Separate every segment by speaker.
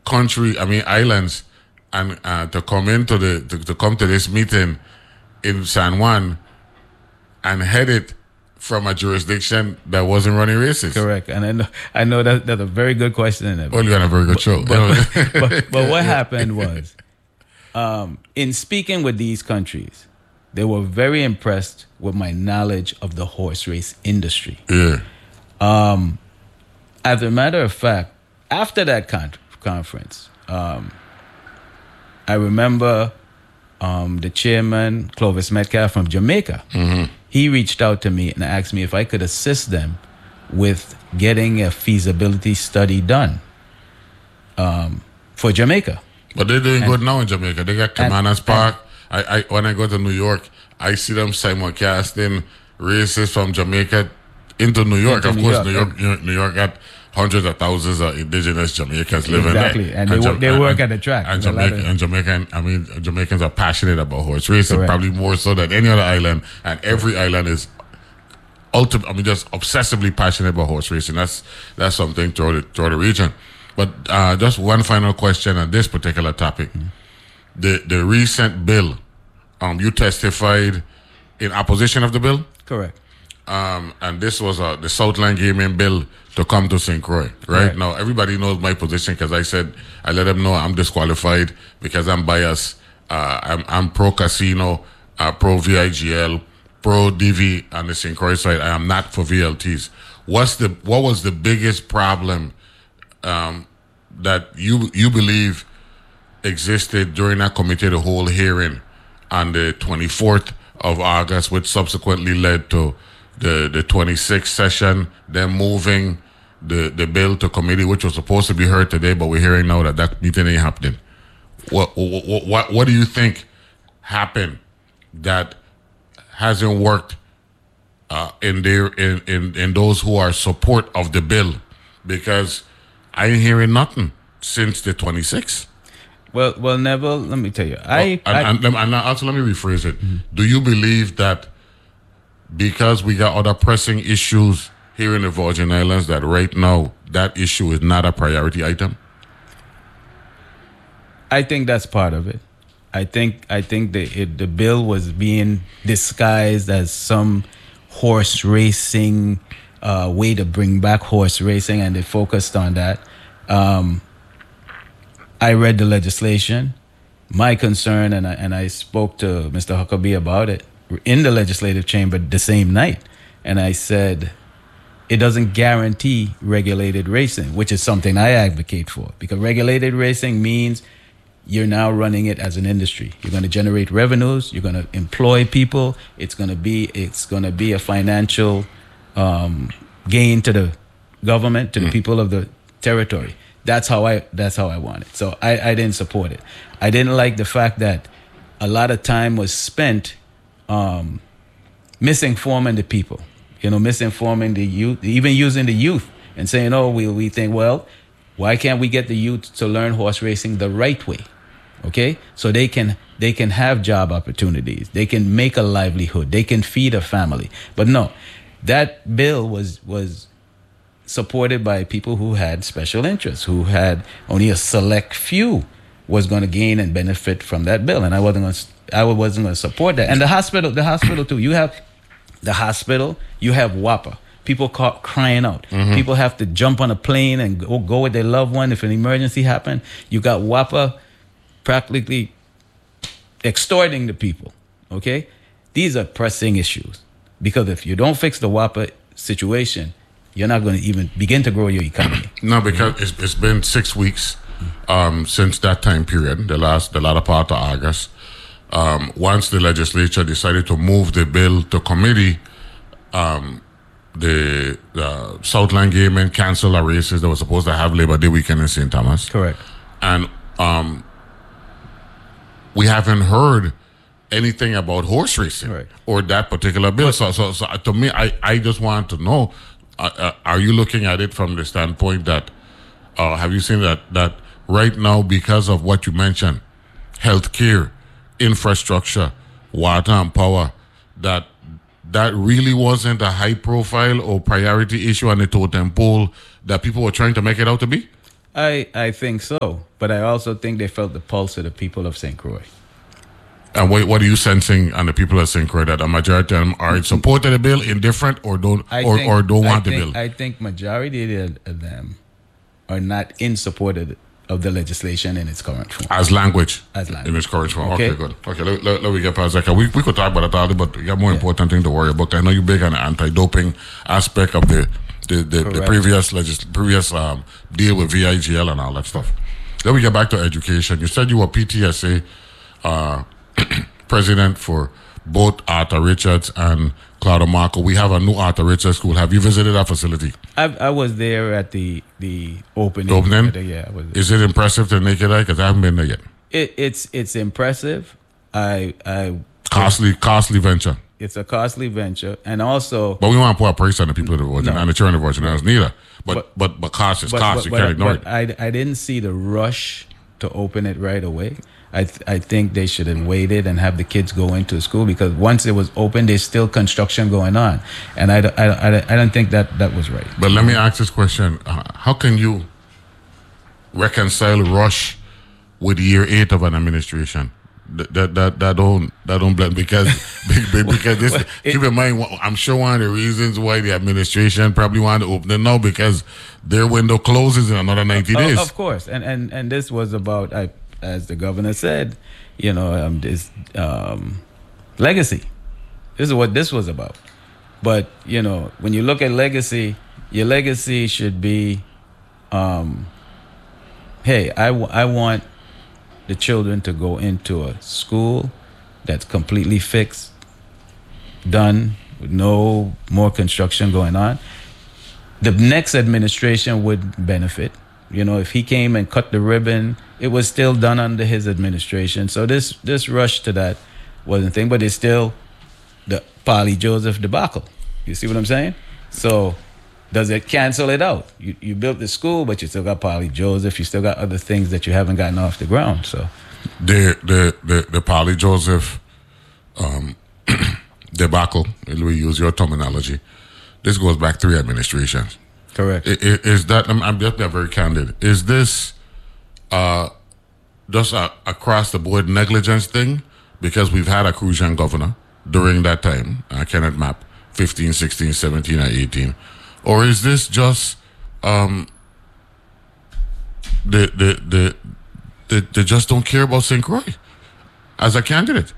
Speaker 1: country, I mean islands, and to come into to come to this meeting in San Juan and head it from a jurisdiction that wasn't running races.
Speaker 2: Correct. And I know that's a very good question.
Speaker 1: Well, you had a very good show.
Speaker 2: But what happened was, in speaking with these countries, they were very impressed with my knowledge of the horse race industry.
Speaker 1: Yeah.
Speaker 2: As a matter of fact, after that conference, I remember the chairman, Clovis Metcalf from Jamaica. Mm-hmm. He reached out to me and asked me if I could assist them with getting a feasibility study done for Jamaica.
Speaker 1: But they're doing good now in Jamaica. They got Caymanas Park. I when I go to New York, I see them simulcasting races from Jamaica into New York. Of course, New York got hundreds of thousands of indigenous Jamaicans living there.
Speaker 2: Exactly, and they work at the track.
Speaker 1: And Jamaicans are passionate about horse racing, correct, probably more so than any other island. And every island is just obsessively passionate about horse racing. That's something throughout the region. But just one final question on this particular topic. The recent bill, you testified in opposition of the bill?
Speaker 2: Correct.
Speaker 1: And this was the Southland Gaming Bill to come to St. Croix, right? Now, everybody knows my position because I let them know I'm disqualified because I'm biased. I'm pro-casino, pro-VIGL, pro-DV on the St. Croix side. I am not for VLTs. What was the biggest problem that you believe existed during that committee of the whole hearing on the 24th of August, which subsequently led to the 26th session, then moving the bill to committee, which was supposed to be heard today, but we're hearing now that meeting ain't happening. What do you think happened that hasn't worked in those who are support of the bill? Because I ain't hearing nothing since the 26th.
Speaker 2: Well, Neville, let me tell you.
Speaker 1: And also, let me rephrase it. Mm-hmm. Do you believe that because we got other pressing issues here in the Virgin Islands, that right now that issue is not a priority item?
Speaker 2: I think that's part of it. I think the bill was being disguised as some horse racing way to bring back horse racing, and they focused on that. I read the legislation. My concern, and I spoke to Mr. Huckabee about it in the legislative chamber the same night, and I said, it doesn't guarantee regulated racing, which is something I advocate for, because regulated racing means you're now running it as an industry. You're going to generate revenues. You're going to employ people. It's going to be a financial gain to the government, to the people of the territory. That's how I want it. So I didn't support it. I didn't like the fact that a lot of time was spent misinforming the people, misinforming the youth, even using the youth and saying, we think, well, why can't we get the youth to learn horse racing the right way? Okay? So they can have job opportunities. They can make a livelihood. They can feed a family. But no, that bill was supported by people who had special interests, who had only a select few was going to gain and benefit from that bill, and I wasn't going to support that. And the hospital too. You have the hospital. You have WAPA. People crying out. Mm-hmm. People have to jump on a plane and go with their loved one if an emergency happened. You got WAPA practically extorting the people. Okay, these are pressing issues, because if you don't fix the WAPA situation, you're not going to even begin to grow your economy.
Speaker 1: No, because it's been 6 weeks since that time period, the latter part of August. Once the legislature decided to move the bill to committee, the Southland Gaming canceled the races that were supposed to have Labor Day weekend in St. Thomas.
Speaker 2: Correct.
Speaker 1: And we haven't heard anything about horse racing or that particular bill. So to me, I just want to know, are you looking at it from the standpoint that, have you seen that right now, because of what you mentioned, healthcare, infrastructure, water and power, that really wasn't a high profile or priority issue on the totem pole that people were trying to make it out to be?
Speaker 2: I think so, but I also think they felt the pulse of the people of St. Croix.
Speaker 1: And what are you sensing on the people of St. Croix that a majority of them are in support of the bill, indifferent, or don't want the bill?
Speaker 2: I think majority of them are not in support of the legislation in its current form.
Speaker 1: As language.
Speaker 2: As language.
Speaker 1: In its current form. Okay, good. Okay, let me get past that. We could talk about that, but we got more important thing to worry about. I know you're big on the anti-doping aspect of the previous deal with VIGL and all that stuff. Then we get back to education. You said you were PTSA president for both Arthur Richards and Cloud Marco. We have a new Arthur Richards school. Have you visited that facility?
Speaker 2: I was there at the opening. Yeah, I was there.
Speaker 1: Is it impressive to the naked eye? Because I haven't been there yet.
Speaker 2: It's impressive.
Speaker 1: Costly venture.
Speaker 2: It's a costly venture, and also.
Speaker 1: But we want to put a price on the people of the Virgin and the children of the Virgin Islands neither. But cost is cost. You can't ignore it.
Speaker 2: I didn't see the rush to open it right away. I think they should have waited and have the kids go into school, because once it was open, there's still construction going on, and I don't think that was right.
Speaker 1: But let me ask this question: how can you reconcile rush with year 8 of an administration? That don't blend, because this. Keep in mind, I'm sure one of the reasons why the administration probably wanted to open it now, because their window closes in another 90 days.
Speaker 2: Of course, and this was about, as the governor said, this legacy. This is what this was about. But when you look at legacy, your legacy should be, hey, I want the children to go into a school that's completely fixed, done, with no more construction going on. The next administration would benefit. If he came and cut the ribbon, it was still done under his administration. So this rush to that wasn't a thing, but it's still the Polly Joseph debacle. You see what I'm saying? So does it cancel it out? You built the school, but you still got Polly Joseph. You still got other things that you haven't gotten off the ground. So
Speaker 1: the Polly Joseph debacle, we use your terminology. This goes back 3 administrations.
Speaker 2: Correct.
Speaker 1: Is that, I'm just being very candid, is this just a across the board negligence thing? Because we've had a Crucian governor during that time, Kenneth Mapp, 15, 16, 17, or 18. Or is this just they just don't care about St. Croix as a candidate?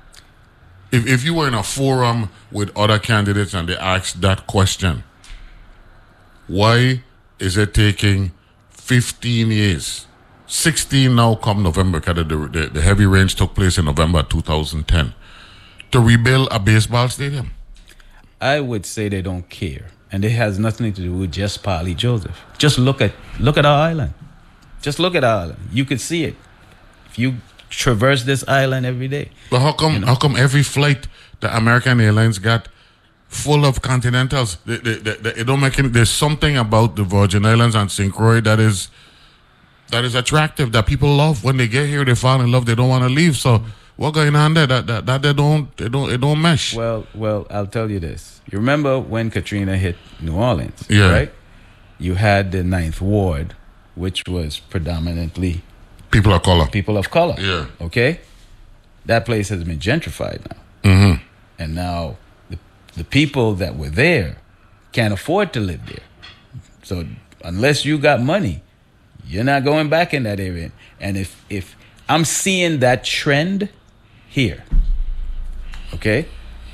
Speaker 1: If you were in a forum with other candidates and they asked that question, why is it taking 15 years, 16 now come November, because the heavy rains took place in November 2010, to rebuild a baseball stadium?
Speaker 2: I would say they don't care. And it has nothing to do with just Polly Joseph. Just look at our island. Just look at our island. You could see it if you traverse this island every day.
Speaker 1: But how come every flight the American Airlines got full of Continentals? It don't make any, there's something about the Virgin Islands and St. Croix that is attractive, that people love. When they get here, they fall in love. They don't want to leave. So what going on there? That it don't mesh.
Speaker 2: Well, I'll tell you this. You remember when Katrina hit New Orleans,
Speaker 1: yeah,
Speaker 2: right? You had the 9th Ward, which was predominantly
Speaker 1: people of color.
Speaker 2: Yeah. Okay? That place has been gentrified now.
Speaker 1: Mm-hmm.
Speaker 2: And now the people that were there can't afford to live there. So unless you got money, you're not going back in that area. And if I'm seeing that trend here, okay?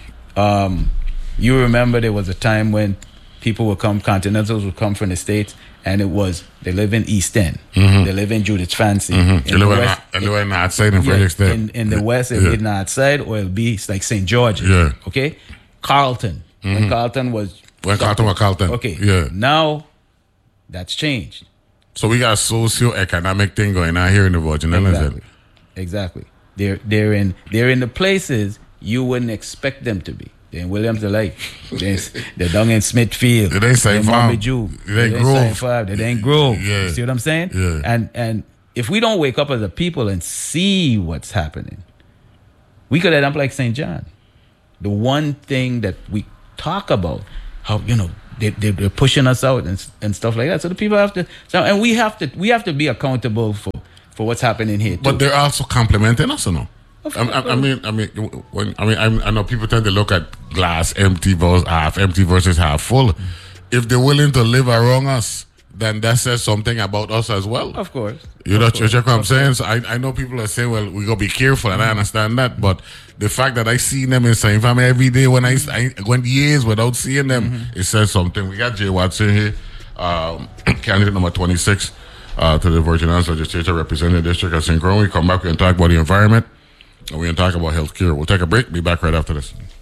Speaker 2: You remember there was a time when Continentals would come from the States, and they live in East End. Mm-hmm. They live in Judith's Fancy.
Speaker 1: Mm-hmm. They live in the outside in Fredericksburg.
Speaker 2: In the West, it'll be in the outside, or it'll be like St. George's.
Speaker 1: Yeah.
Speaker 2: Okay? Carlton. Mm-hmm. When Carlton was
Speaker 1: Carlton.
Speaker 2: Okay.
Speaker 1: Yeah.
Speaker 2: Now, that's changed.
Speaker 1: So we got a socio-economic thing going on here in the Virgin Islands.
Speaker 2: Exactly. They're in the places you wouldn't expect them to be. They're in Williams Lake. They're down in Smithfield.
Speaker 1: They ain't St. Farm.
Speaker 2: They ain't Grove. They ain't Grove.
Speaker 1: Yeah.
Speaker 2: You see what I'm saying?
Speaker 1: Yeah.
Speaker 2: And if we don't wake up as a people and see what's happening, we could end up like St. John. The one thing that we talk about, how, they're pushing us out and stuff like that. So the people have to, and we have to be accountable for what's happening here too.
Speaker 1: But they're also complimenting us, or no? I know people tend to look at glass empty versus half empty versus half full. If they're willing to live around us, then that says something about us as well.
Speaker 2: Of course.
Speaker 1: You know what I'm saying? So I know people are saying, well, we got to be careful, and I understand that. But the fact that I see them in St. Family every day when I went years without seeing them, it says something. We got Jay Watson here, candidate number 26 to the Virgin Islands Legislature, representing the district of St. Croix. We come back, we're going to talk about the environment, and we're going to talk about health care. We'll take a break. Be back right after this.